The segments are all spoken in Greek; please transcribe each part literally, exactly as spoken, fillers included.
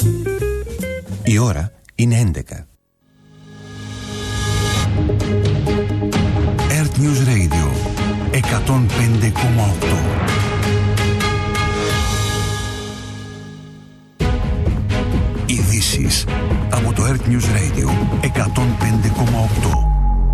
Η ώρα είναι έντεκα. Earth News Radio εκατόν πέντε κόμμα οκτώ. Ειδήσεις από το Earth News Radio εκατόν πέντε κόμμα οκτώ.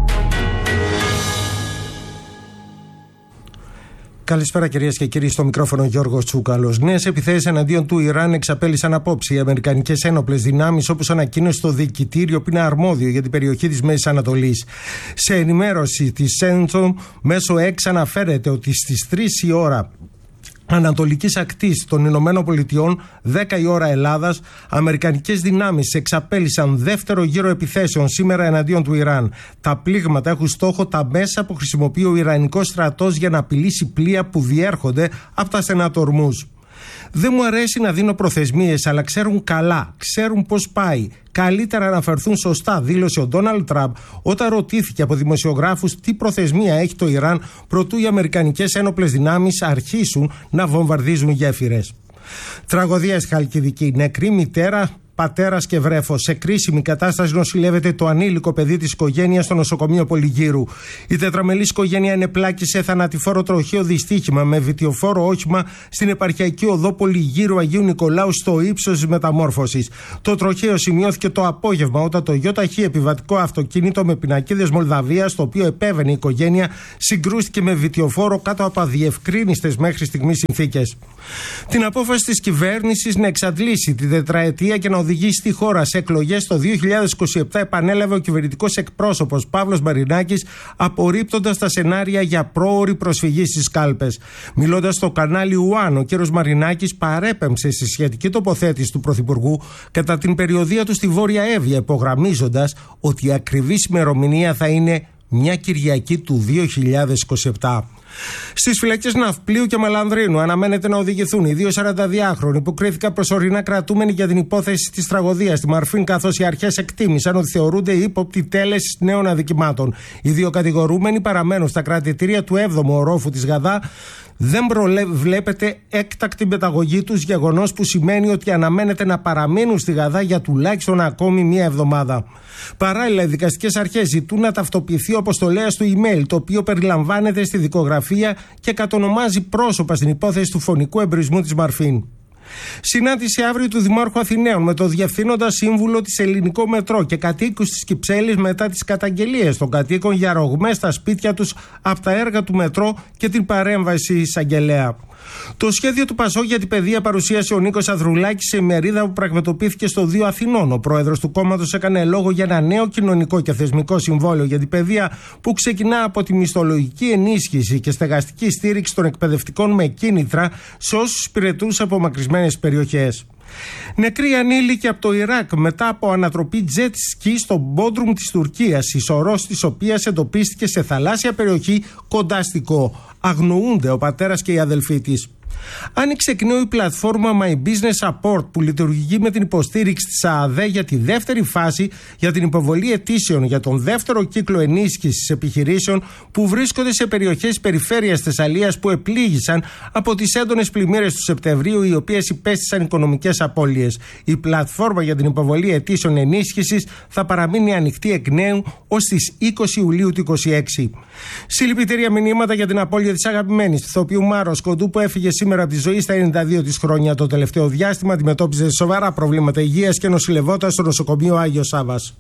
Καλησπέρα κυρίες και κύριοι, στο μικρόφωνο Γιώργος Τσούκαλος. Νέες επιθέσεις εναντίον του Ιράν εξαπέλυσαν απόψε οι αμερικανικές ένοπλες δυνάμεις, όπως ανακοίνωσε το διοικητήριο που είναι αρμόδιο για την περιοχή της Μέσης Ανατολής. Σε ενημέρωση της Centrum μέσω X αναφέρεται ότι στις τρεις η ώρα ανατολικής ακτής των Ηνωμένων Πολιτειών, δέκα η ώρα Ελλάδας, αμερικανικές δυνάμεις εξαπέλυσαν δεύτερο γύρο επιθέσεων σήμερα εναντίον του Ιράν. Τα πλήγματα έχουν στόχο τα μέσα που χρησιμοποιεί ο Ιρανικός στρατός για να απειλήσει πλοία που διέρχονται από τα στενά του Ορμούζ. Δεν μου αρέσει να δίνω προθεσμίες, αλλά ξέρουν καλά, ξέρουν πώς πάει. Καλύτερα να αναφερθούν σωστά, δήλωσε ο Ντόναλντ Τραμπ όταν ρωτήθηκε από δημοσιογράφους τι προθεσμία έχει το Ιράν προτού οι αμερικανικές ένοπλες δυνάμεις αρχίσουν να βομβαρδίζουν γέφυρες. Τραγωδία στη Χαλκιδική. Νεκρή μητέρα, πατέρας και βρέφος. Σε κρίσιμη κατάσταση νοσηλεύεται το ανήλικο παιδί της οικογένειας στο νοσοκομείο Πολυγύρου. Η τετραμελής οικογένεια ενεπλάκησε θανατηφόρο τροχαίο δυστύχημα με βιτιοφόρο όχημα στην επαρχιακή οδό Πολυγύρου Αγίου Νικολάου στο ύψος της μεταμόρφωσης. Το τροχαίο σημειώθηκε το απόγευμα όταν το ΙΧ επιβατικό αυτοκίνητο με πινακίδες Μολδαβίας, το οποίο επέβαινε η οικογένεια, συγκρούστηκε με βιτιοφόρο κάτω από αδιευκρίνιστες μέχρι στιγμής συνθήκες. Την απόφαση της κυβέρνησης να εξαντλήσει τη τετραετία και να οδηγήσει τη χώρα σε εκλογές το δύο χιλιάδες είκοσι επτά επανέλαβε ο κυβερνητικός εκπρόσωπος Παύλος Μαρινάκης, απορρίπτοντας τα σενάρια για πρόωρη προσφυγή στις κάλπες. Μιλώντας στο κανάλι One, ο κ. Μαρινάκης παρέπεμψε στη σχετική τοποθέτηση του Πρωθυπουργού κατά την περιοδεία του στη Βόρεια Εύβοια, υπογραμμίζοντας ότι η ακριβής ημερομηνία θα είναι μια Κυριακή του δύο χιλιάδες είκοσι επτά. Στις φυλακές Ναυπλίου και Μαλανδρίνου αναμένεται να οδηγηθούν οι δύο σαρανταδυάχρονοι που κρίθηκαν προσωρινά κρατούμενοι για την υπόθεση της τραγωδίας στη Μαρφίν, καθώς οι αρχές εκτίμησαν ότι θεωρούνται ύποπτοι τέλεσης νέων αδικημάτων. Οι δύο κατηγορούμενοι παραμένουν στα κρατητήρια του έβδομου ορόφου της Γαδά. Δεν προβλέπεται έκτακτη μεταγωγή τους, γεγονός που σημαίνει ότι αναμένεται να παραμείνουν στη Γαδά για τουλάχιστον ακόμη μία εβδομάδα. Παράλληλα, οι δικαστικές αρχές ζητούν να ταυτοποιηθεί ο αποστολέας του email, το οποίο περιλαμβάνεται στη δικογραφία και κατονομάζει πρόσωπα στην υπόθεση του φωνικού εμπρισμού της Μαρφίν. Συνάντηση αύριο του Δημάρχου Αθηναίων με το Διευθύνοντα Σύμβουλο της Ελληνικό Μετρό και κατοίκους της Κυψέλης μετά τις καταγγελίες των κατοίκων για ρογμές στα σπίτια τους από τα έργα του Μετρό και την παρέμβαση εισαγγελέα. Το σχέδιο του Πασόκ για την παιδεία παρουσίασε ο Νίκος Ανδρουλάκης σε ημερίδα που πραγματοποιήθηκε στο δύο Αθηνών. Ο πρόεδρος του κόμματος έκανε λόγο για ένα νέο κοινωνικό και θεσμικό συμβόλαιο για την παιδεία που ξεκινά από τη μισθολογική ενίσχυση και στεγαστική στήριξη των εκπαιδευτικών με κίνητρα σε όσους υπηρετούν σε απομακρυσμένες περιοχές. Νεκροί ανήλικοι από το Ιράκ μετά από ανατροπή jet ski στο Μπόντρουμ της Τουρκίας, η σωρός της οποίας εντοπίστηκε σε θαλάσσια περιοχή κοντά στη Κο. Αγνοούνται ο πατέρας και η αδελφή της. Άνοιξε εκ νέου η πλατφόρμα My Business Support που λειτουργεί με την υποστήριξη της ΑΑΔΕ για τη δεύτερη φάση για την υποβολή αιτήσεων για τον δεύτερο κύκλο ενίσχυσης επιχειρήσεων που βρίσκονται σε περιοχές της περιφέρειας Θεσσαλίας που επλήγησαν από τις έντονες πλημμύρες του Σεπτεμβρίου, οι οποίες υπέστησαν οικονομικές απώλειες. Η πλατφόρμα για την υποβολή αιτήσεων ενίσχυσης θα παραμείνει ανοιχτή εκ νέου ως τις είκοσι Ιουλίου του είκοσι έξι. Συλληπιτήρια μηνύματα για την απώλεια της αγαπημένης του ηθοποιού Μάρος Κοντού που έφυγε σήμερα από τη ζωή στα ενενήντα δύο της χρόνια. Το τελευταίο διάστημα αντιμετώπιζε σοβαρά προβλήματα υγείας και νοσηλευόταν στο νοσοκομείο Άγιος Σάββας.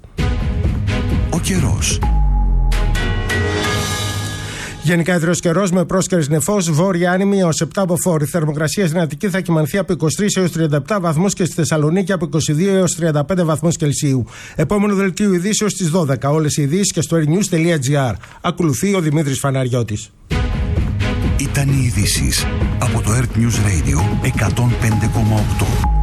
Ο καιρός. Γενικά ιδρύος καιρός με πρόσκαιρες νεφός, βόρεια άνεμη έως επτά από φόρ. Η θερμοκρασία στην Αττική θα κυμανθεί από είκοσι τρεις έως τριάντα επτά βαθμούς και στη Θεσσαλονίκη από είκοσι δύο έως τριάντα πέντε βαθμούς Κελσίου. Επόμενο δελτίο ειδήσεως στις δώδεκα. Όλες οι ειδήσεις και στο airnews.gr. Ακολουθεί ο Δημήτρης Φαναριώτης. Ήταν οι ειδήσεις από το Earth News Radio εκατόν πέντε κόμμα οκτώ.